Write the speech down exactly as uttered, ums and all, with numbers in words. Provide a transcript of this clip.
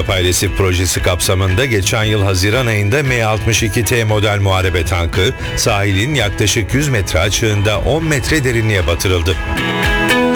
Yapay Resif projesi kapsamında geçen yıl Haziran ayında M altmış iki T model muharebe tankı sahilin yaklaşık yüz metre açığında on metre derinliğe batırıldı.